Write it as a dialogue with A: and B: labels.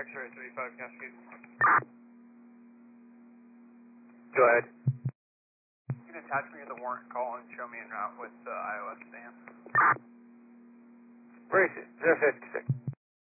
A: X-ray 35 Cascade.
B: Go ahead.
A: You can attach me to the warrant call and show me en route with the iOS stand.
B: Where is it? 056.